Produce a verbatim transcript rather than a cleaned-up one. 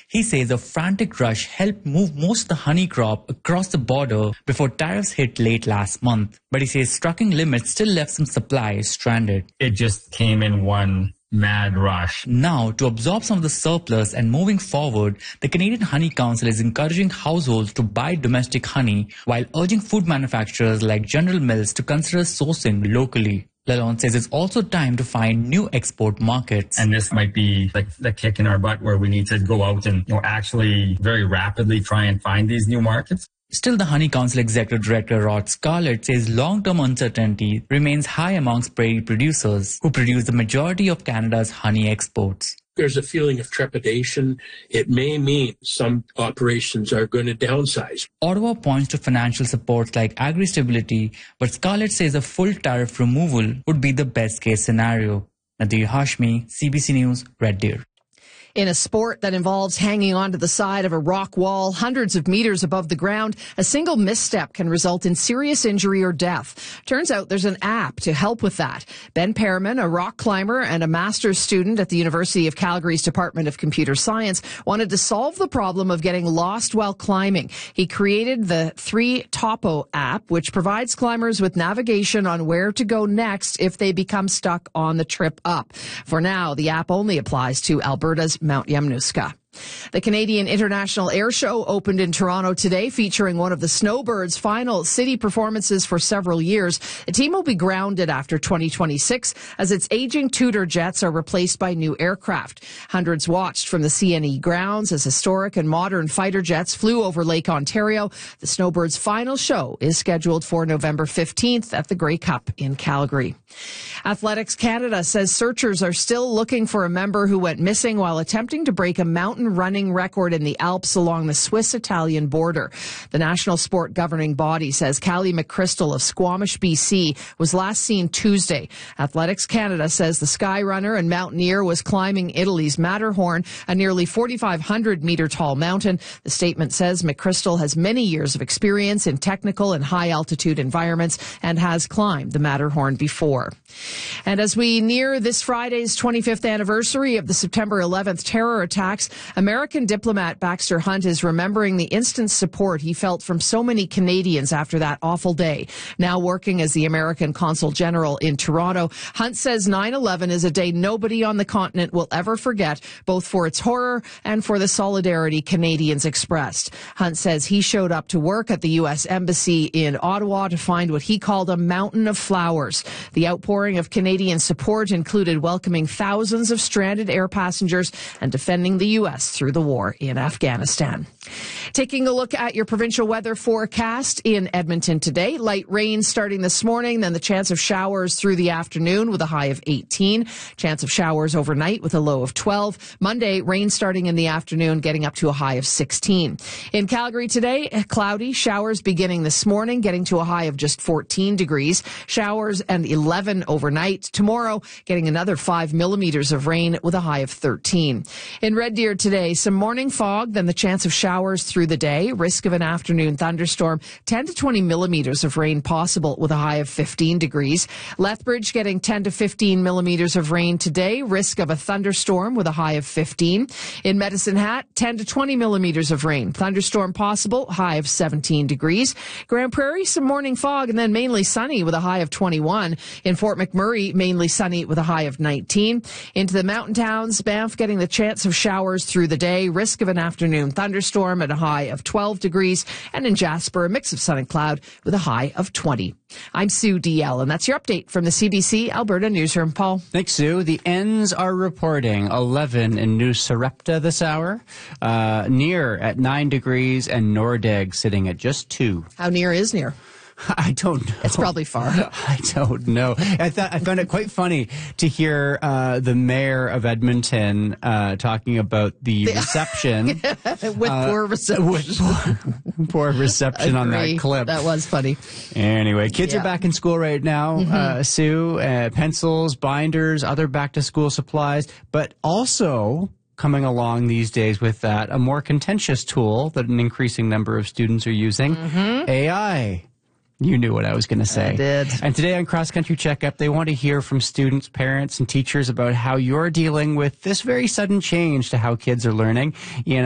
He says a frantic rush helped move most of the honey crop across the border before tariffs hit late last month. But he says trucking limits still left some supply stranded. It just came in one mad rush. Now, to absorb some of the surplus and moving forward, the Canadian Honey Council is encouraging households to buy domestic honey while urging food manufacturers like General Mills to consider sourcing locally. Lalonde says it's also time to find new export markets. And this might be like the kick in our butt where we need to go out and, you know, actually very rapidly try and find these new markets. Still, the Honey Council Executive Director Rod Scarlett says long-term uncertainty remains high amongst prairie producers who produce the majority of Canada's honey exports. There's a feeling of trepidation. It may mean some operations are going to downsize. Ottawa points to financial supports like agri-stability, but Scarlett says a full tariff removal would be the best-case scenario. Nadir Hashmi, C B C News, Red Deer. In a sport that involves hanging onto the side of a rock wall hundreds of meters above the ground, a single misstep can result in serious injury or death. Turns out there's an app to help with that. Ben Perriman, a rock climber and a master's student at the University of Calgary's Department of Computer Science, wanted to solve the problem of getting lost while climbing. He created the three Topo app, which provides climbers with navigation on where to go next if they become stuck on the trip up. For now, the app only applies to Alberta's Mount Yamnuska. The Canadian International Air Show opened in Toronto today, featuring one of the Snowbirds' final city performances for several years. The team will be grounded after twenty twenty-six as its aging Tudor jets are replaced by new aircraft. Hundreds watched from the C N E grounds as historic and modern fighter jets flew over Lake Ontario. The Snowbirds' final show is scheduled for November fifteenth at the Grey Cup in Calgary. Athletics Canada says searchers are still looking for a member who went missing while attempting to break a mountain running record in the Alps along the Swiss-Italian border. The national sport governing body says Callie McChrystal of Squamish, B C was last seen Tuesday. Athletics Canada says the skyrunner and mountaineer was climbing Italy's Matterhorn, a nearly forty-five hundred meter tall mountain. The statement says McChrystal has many years of experience in technical and high altitude environments and has climbed the Matterhorn before. And as we near this Friday's twenty-fifth anniversary of the September eleventh terror attacks, American diplomat Baxter Hunt is remembering the instant support he felt from so many Canadians after that awful day. Now working as the American Consul General in Toronto, Hunt says nine eleven is a day nobody on the continent will ever forget, both for its horror and for the solidarity Canadians expressed. Hunt says he showed up to work at the U S Embassy in Ottawa to find what he called a mountain of flowers. The outpouring of Canadian support included welcoming thousands of stranded air passengers and defending the U S through the war in Afghanistan. Taking a look at your provincial weather forecast in Edmonton today. Light rain starting this morning, then the chance of showers through the afternoon with a high of eighteen. Chance of showers overnight with a low of twelve. Monday, rain starting in the afternoon, getting up to a high of sixteen. In Calgary today, cloudy, showers beginning this morning, getting to a high of just fourteen degrees. Showers and eleven overnight. Tomorrow, getting another five millimeters of rain with a high of thirteen. In Red Deer today, some morning fog, then the chance of showers through the day. Risk of an afternoon thunderstorm, ten to twenty millimeters of rain possible with a high of fifteen degrees. Lethbridge getting ten to fifteen millimeters of rain today. Risk of a thunderstorm with a high of fifteen. In Medicine Hat, ten to twenty millimeters of rain. Thunderstorm possible, high of seventeen degrees. Grand Prairie, some morning fog and then mainly sunny with a high of twenty-one. In Fort McMurray, mainly sunny with a high of nineteen. Into the mountain towns, Banff getting the chance of showers through the day. Risk of an afternoon thunderstorm at a high of twelve degrees. And in Jasper, a mix of sun and cloud with a high of twenty. I'm Sue D L, and that's your update from the C B C Alberta Newsroom. Paul. Thanks, Sue. The Ends are reporting eleven in New Sarepta this hour, uh, near at nine degrees, and Nordegg sitting at just two. How near is near? I don't know. It's probably far. I don't know. I thought I found it quite funny to hear uh, the mayor of Edmonton uh, talking about the, the reception with uh, poor reception. With poor, poor reception on that clip. That was funny. Anyway, kids yeah. are back in school right now. Mm-hmm. uh, Sue, uh, pencils, binders, other back to school supplies, but also coming along these days with that, a more contentious tool that an increasing number of students are using, mm-hmm. A I. You knew what I was going to say. I did. And today on Cross Country Checkup, they want to hear from students, parents, and teachers about how you're dealing with this very sudden change to how kids are learning. You know,